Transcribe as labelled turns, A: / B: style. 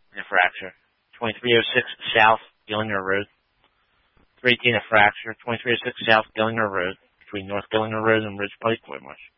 A: in a fracture. 2306 South Gillinger Road. 318 a fracture. 2306 South Gillinger Road between North Gillinger Road and Ridge Pike, Whitmarsh.